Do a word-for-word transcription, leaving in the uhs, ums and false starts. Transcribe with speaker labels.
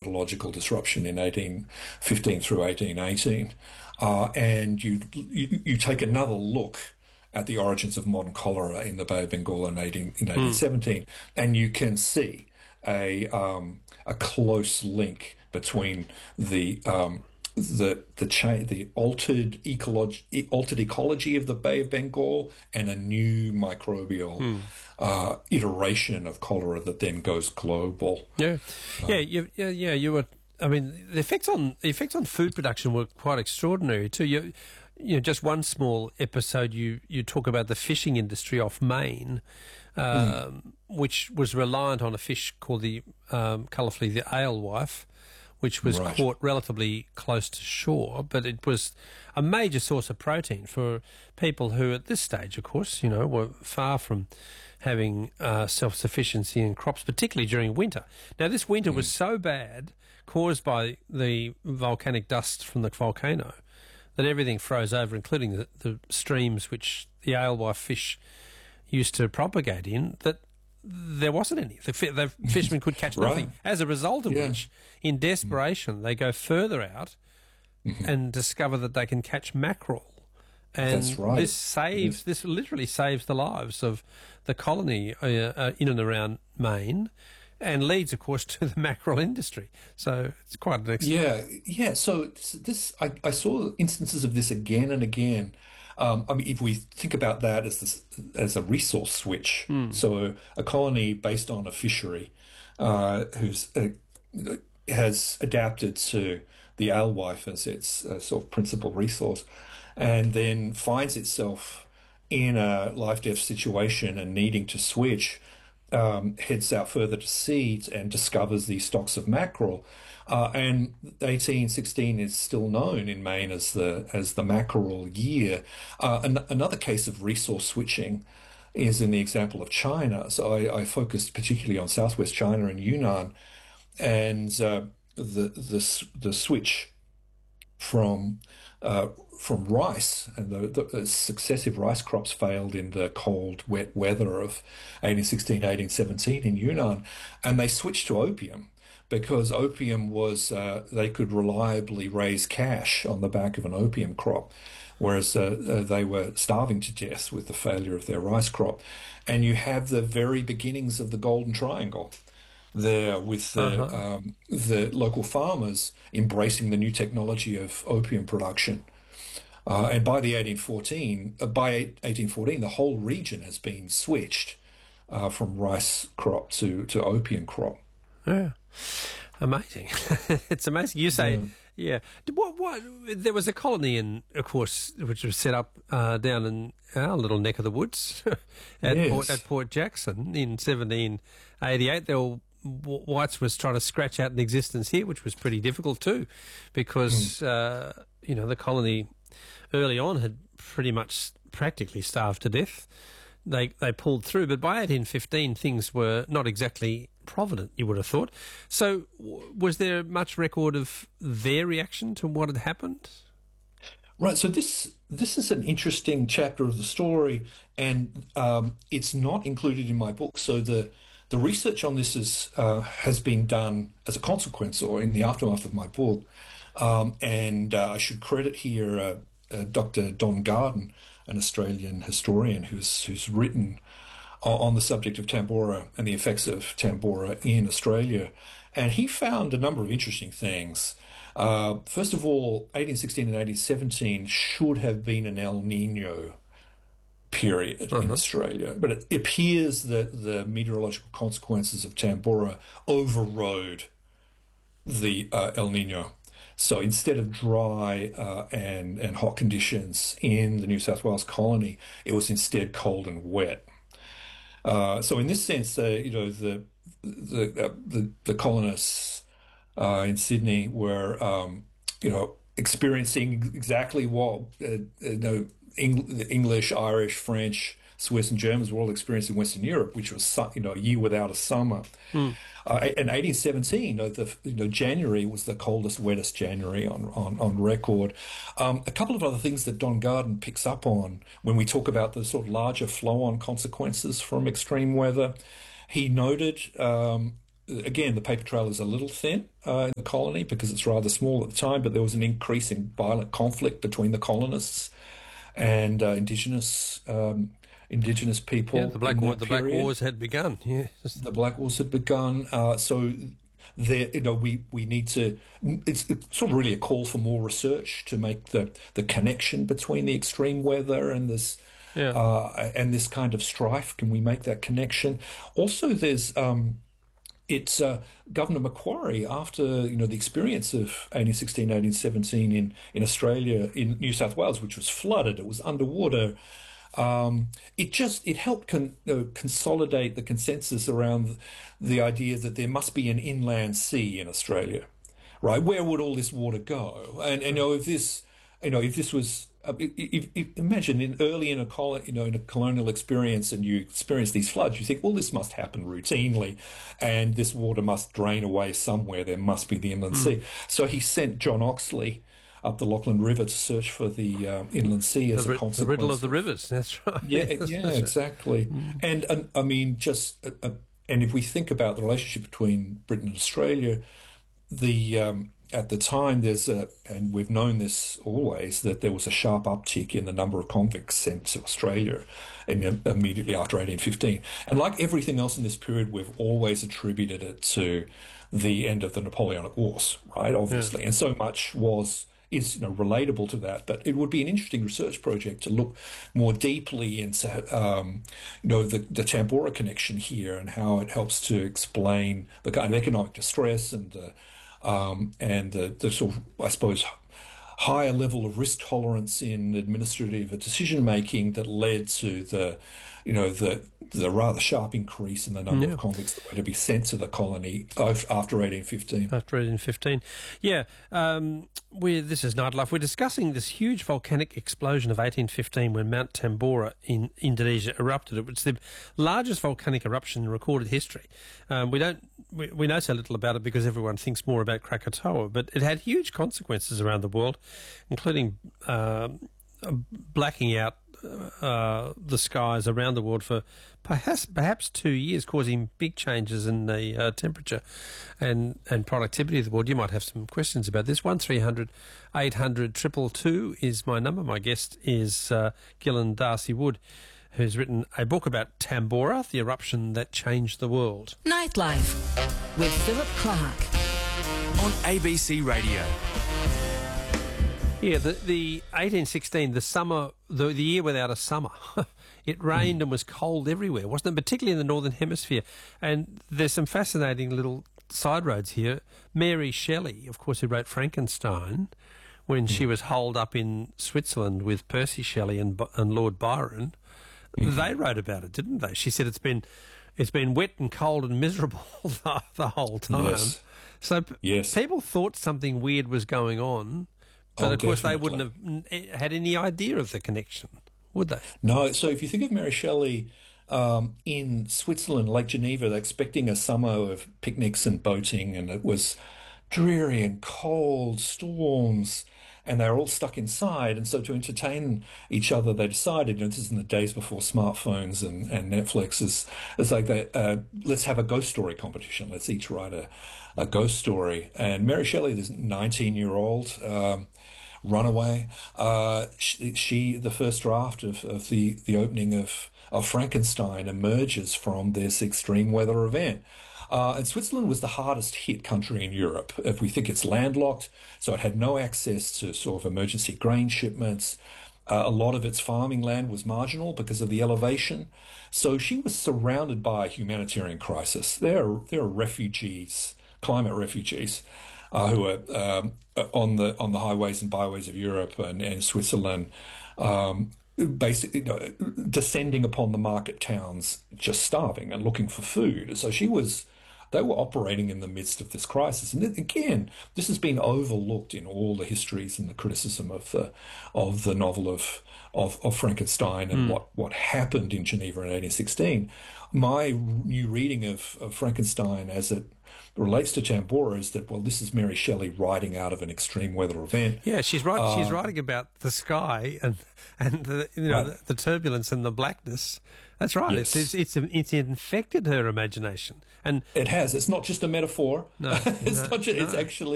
Speaker 1: ecological disruption in eighteen fifteen through eighteen eighteen, uh, and you, you you take another look at the origins of modern cholera in the Bay of Bengal in eighteen in eighteen seventeen, mm. and you can see a um, a close link between the um, the the cha- the altered ecology altered ecology of the Bay of Bengal and a new microbial mm. uh, iteration of cholera that then goes global.
Speaker 2: Yeah,
Speaker 1: um,
Speaker 2: yeah, you, yeah, yeah. You were. I mean, the effects on the effects on food production were quite extraordinary too. You, you know, just one small episode. You you talk about the fishing industry off Maine, um, mm. which was reliant on a fish called the um, colourfully the alewife, which was right. caught relatively close to shore, but it was a major source of protein for people who, at this stage, of course, you know, were far from having uh, self-sufficiency in crops, particularly during winter. Now, this winter mm. was so bad, caused by the volcanic dust from the volcano, that everything froze over, including the, the streams which the alewife fish used to propagate in, that there wasn't any. The, the fishermen could catch
Speaker 1: right.
Speaker 2: nothing. As a result of
Speaker 1: yeah.
Speaker 2: which, in desperation, they go further out mm-hmm. and discover that they can catch mackerel. And
Speaker 1: That's right.
Speaker 2: this saves, this literally saves the lives of the colony uh, uh, in and around Maine, and leads, of course, to the mackerel industry. So it's quite an excellent.
Speaker 1: Yeah, yeah. So this, I, I saw instances of this again and again. Um, I mean, if we think about that as this, as a resource switch, mm. so a colony based on a fishery uh, who's uh, has adapted to the alewife as its uh, sort of principal resource, and then finds itself in a life-death situation and needing to switch, um, heads out further to sea and discovers these stocks of mackerel. Uh, and eighteen sixteen is still known in Maine as the as the mackerel year. Uh, an, another case of resource switching is in the example of China. So I, I focused particularly on southwest China and Yunnan, and uh, the the the switch from uh, from rice, and the, the successive rice crops failed in the cold, wet weather of eighteen sixteen, eighteen seventeen in Yunnan, and they switched to opium. Because opium was, uh, they could reliably raise cash on the back of an opium crop, whereas uh, uh, they were starving to death with the failure of their rice crop. And you have the very beginnings of the Golden Triangle there with the, uh-huh. um, the local farmers embracing the new technology of opium production. Uh, and by the eighteen fourteen, uh, by eighteen fourteen, the whole region has been switched uh, from rice crop to, to opium crop.
Speaker 2: Yeah. Amazing. It's amazing. You say, yeah. yeah. What, what, there was a colony, in, of course, which was set up uh, down in our little neck of the woods at,
Speaker 1: yes.
Speaker 2: Port, at Port Jackson in seventeen eighty-eight. There were, whites was trying to scratch out an existence here, which was pretty difficult too, because, mm. uh, you know, the colony early on had pretty much practically starved to death. They they pulled through, but by eighteen fifteen things were not exactly provident, you would have thought. So w- was there much record of their reaction to what had happened?
Speaker 1: Right, so this this is an interesting chapter of the story, and um, it's not included in my book. So the the research on this is uh, has been done as a consequence or in the aftermath of my book, um, and uh, I should credit here uh, uh, Doctor Don Garden, an Australian historian who's who's written on the subject of Tambora and the effects of Tambora in Australia. And he found a number of interesting things. Uh, first of all, eighteen sixteen and eighteen seventeen should have been an El Nino period uh-huh. in Australia, but it appears that the meteorological consequences of Tambora overrode the uh, El Nino. So instead of dry uh, and, and hot conditions in the New South Wales colony, it was instead cold and wet. Uh, so in this sense, uh, you know, the the uh, the, the colonists uh, in Sydney were, um, you know, experiencing exactly what uh, you know, Eng- English, Irish, French, Swiss, and Germans were all experiencing in Western Europe, which was, you know, a year without a summer. Mm. Uh, in eighteen seventeen, you know, the, you know, January was the coldest, wettest January on, on, on record. Um, a couple of other things that Don Garden picks up on when we talk about the sort of larger flow-on consequences from extreme weather. He noted um, again, the paper trail is a little thin uh, in the colony because it's rather small at the time, but there was an increase in violent conflict between the colonists and uh, indigenous um, indigenous people.
Speaker 2: Yeah, the Black, War, the Black Wars had begun. Yes.
Speaker 1: The Black Wars had begun. Uh, so there, you know, we, we need to. It's, it's sort of really a call for more research to make the, the connection between the extreme weather and this. Yeah. Uh, and this kind of strife. Can we make that connection? Also, there's um, it's uh, Governor Macquarie, after you know the experience of eighteen sixteen, eighteen seventeen in in Australia, in New South Wales, which was flooded, it was underwater. Um, it just it helped con, uh, consolidate the consensus around the idea that there must be an inland sea in Australia, right? Where would all this water go? And, and you know if this, you know if this was. Uh, if, if, imagine in early in a col- you know in a colonial experience, and you experience these floods, you think, well, this must happen routinely, and this water must drain away somewhere. There must be the inland mm. sea. So he sent John Oxley up the Lachlan River to search for the uh, inland sea as
Speaker 2: the,
Speaker 1: a consequence.
Speaker 2: The riddle of the rivers. That's right.
Speaker 1: Yeah, yeah, exactly. Mm. And, and I mean, just uh, uh, and if we think about the relationship between Britain and Australia, the um, at the time, there's a, and we've known this always, that there was a sharp uptick in the number of convicts sent to Australia immediately after eighteen fifteen. And like everything else in this period, we've always attributed it to the end of the Napoleonic Wars, right? Obviously. Yeah. And so much was is you know relatable to that. But it would be an interesting research project to look more deeply into um, you know the, the Tambora connection here and how it helps to explain the kind of economic distress and the Um, and the, the sort of, I suppose, higher level of risk tolerance in administrative decision making that led to the, you know, the the rather sharp increase in the number yeah. of convicts that were to be sent to the colony after eighteen fifteen.
Speaker 2: After eighteen fifteen, yeah. Um, we this is Nightlife. We're discussing this huge volcanic explosion of eighteen fifteen when Mount Tambora in Indonesia erupted. It was the largest volcanic eruption in recorded history. Um, we don't we, we know so little about it because everyone thinks more about Krakatoa, but it had huge consequences around the world, including uh, blacking out Uh, the skies around the world for perhaps perhaps two years, causing big changes in the uh, temperature and, and productivity of the world. You might have some questions about this. One three hundred eight hundred two two two is my number. My guest is uh, Gillen Darcy Wood, who's written a book about Tambora, the eruption that changed the world.
Speaker 3: Nightlife with Philip Clark
Speaker 4: on A B C Radio.
Speaker 2: Yeah, the, the eighteen sixteen, the summer, the, the year without a summer. It rained mm. and was cold everywhere, wasn't it? Particularly in the Northern Hemisphere. And there's some fascinating little side roads here. Mary Shelley, of course, who wrote Frankenstein, when mm. she was holed up in Switzerland with Percy Shelley and, and Lord Byron, mm. they wrote about it, didn't they? She said it's been it's been wet and cold and miserable the, the whole time. Yes. So yes. people thought something weird was going on. But,
Speaker 1: oh,
Speaker 2: of course,
Speaker 1: definitely.
Speaker 2: they wouldn't have had any idea of the connection, would they?
Speaker 1: No. So if you think of Mary Shelley um, in Switzerland, Lake Geneva, they're expecting a summer of picnics and boating, and it was dreary and cold, storms, and they were all stuck inside. And so to entertain each other, they decided, you know, this is in the days before smartphones and, and Netflix, is it's like, they, uh, let's have a ghost story competition. Let's each write a, a ghost story. And Mary Shelley, this nineteen-year-old um, runaway, uh, she, she, the first draft of, of the, the opening of, of Frankenstein emerges from this extreme weather event. Uh, and Switzerland was the hardest hit country in Europe. If we think it's landlocked, so it had no access to sort of emergency grain shipments. Uh, a lot of its farming land was marginal because of the elevation. So she was surrounded by a humanitarian crisis. There are, there are refugees, climate refugees, uh, who are um, on the on the highways and byways of Europe and, and Switzerland, um, basically, you know, descending upon the market towns, just starving and looking for food. So she was, they were operating in the midst of this crisis. And again, this has been overlooked in all the histories and the criticism of the of the novel of of, of Frankenstein and mm. what, what happened in Geneva in eighteen sixteen. My new reading of, of Frankenstein as it relates to Chambora is that, well, this is Mary Shelley writing out of an extreme weather event.
Speaker 2: Yeah, she's right.
Speaker 1: Uh,
Speaker 2: she's writing about the sky and and the you know
Speaker 1: Right.
Speaker 2: the, the turbulence and the blackness. That's right.
Speaker 1: Yes.
Speaker 2: It's, it's it's it's infected her imagination, and
Speaker 1: It has. It's not just a metaphor.
Speaker 2: No,
Speaker 1: it's
Speaker 2: no,
Speaker 1: not just, it's
Speaker 2: no.
Speaker 1: actually